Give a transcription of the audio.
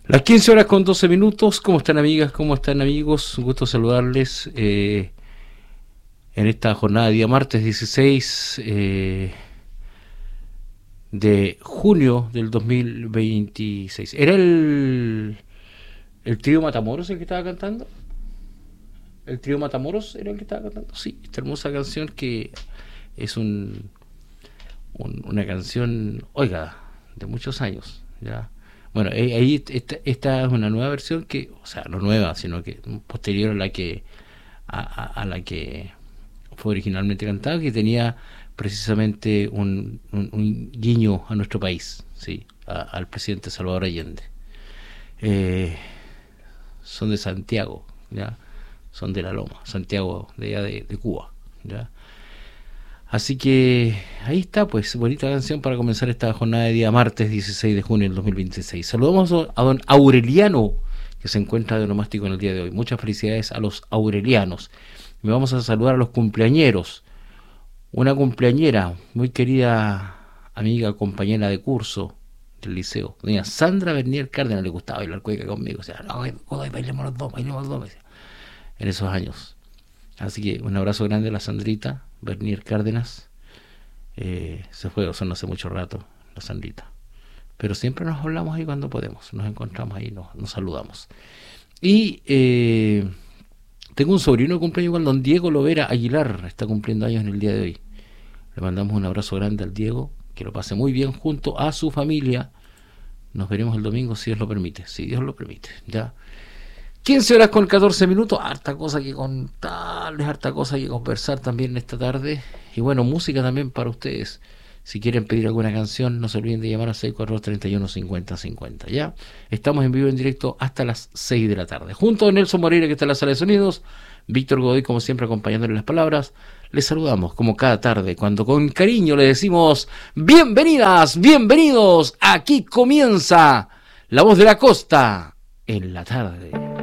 Las 15 horas con 12 minutos. ¿Cómo están, amigas? ¿Cómo están, amigos? Un gusto saludarles en esta jornada de día martes 16 de junio del 2026. ¿Era el trío Matamoros el que estaba cantando? ¿El trío Matamoros era el que estaba cantando? Sí, esta hermosa canción que es una canción, oiga, de muchos años, ¿ya? Bueno, ahí esta es una nueva versión que, o sea, no nueva, sino que posterior a la que fue originalmente cantada, que tenía precisamente un guiño a nuestro país, sí, al presidente Salvador Allende. Son de Santiago, ya, son de La Loma, Santiago de allá de Cuba, ya. Así que ahí está, pues, bonita canción para comenzar esta jornada de día martes 16 de junio del 2026. Saludamos a don Aureliano, que se encuentra de onomástico en el día de hoy. Muchas felicidades a los aurelianos. Y vamos a saludar a los cumpleañeros. Una cumpleañera, muy querida amiga, compañera de curso del liceo, doña Sandra Bernier Cárdenas. Le gustaba bailar cueca conmigo. O sea, no, bailemos los dos, en esos años. Así que un abrazo grande a la Sandrita Bernier Cárdenas. Se fue, o sea, no hace mucho rato, la Sandrita. Pero siempre nos hablamos ahí cuando podemos. Nos encontramos ahí, nos saludamos. Y tengo un sobrino que cumpleaños igual, don Diego Lovera Aguilar. Está cumpliendo años en el día de hoy. Le mandamos un abrazo grande al Diego. Que lo pase muy bien junto a su familia. Nos veremos el domingo si Dios lo permite. Si Dios lo permite, ya. 15 horas con 14 minutos, harta cosa que contarles, harta cosa que conversar también esta tarde. Y bueno, música también para ustedes. Si quieren pedir alguna canción, no se olviden de llamar a 642-315050. Ya, estamos en vivo en directo hasta las 6 de la tarde. Junto a Nelson Moreira, que está en la sala de sonidos, Víctor Godoy, como siempre, acompañándole las palabras. Les saludamos como cada tarde, cuando con cariño le decimos bienvenidas, bienvenidos. Aquí comienza La Voz de la Costa en la tarde.